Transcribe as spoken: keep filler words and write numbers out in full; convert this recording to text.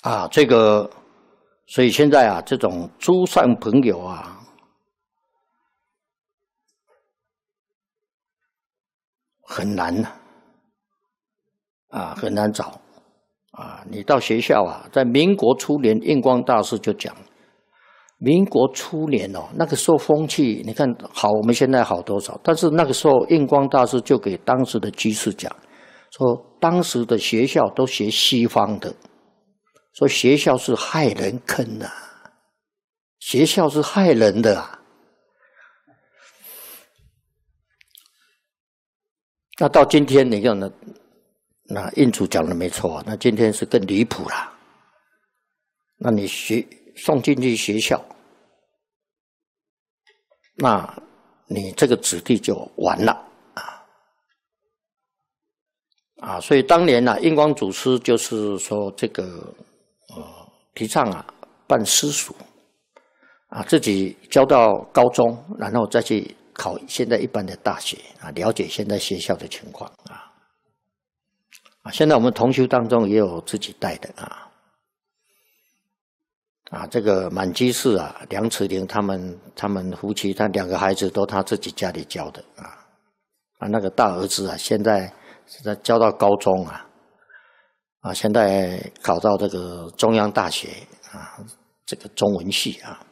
啊，这个，所以现在啊，这种诸善朋友啊，很难呐，啊，很难找。啊，你到学校啊，在民国初年，印光大师就讲，民国初年哦，那个时候风气，你看好，我们现在好多少？但是那个时候，印光大师就给当时的居士讲，说当时的学校都学西方的，说学校是害人坑的、啊，学校是害人的啊。那到今天，你看呢？那印主讲的没错啊，那今天是更离谱了。那你学送进去学校，那你这个子弟就完了啊啊！所以当年呢、啊，印光祖师就是说这个呃提倡啊办私塾啊，自己教到高中，然后再去考现在一般的大学啊，了解现在学校的情况啊。啊，现在我们同修当中也有自己带的啊，啊，这个满居士啊，梁慈玲他们他们夫妻，他两个孩子都他自己家里教的啊，啊，那个大儿子啊，现在现在教到高中啊，啊，现在考到这个中央大学啊，这个中文系啊。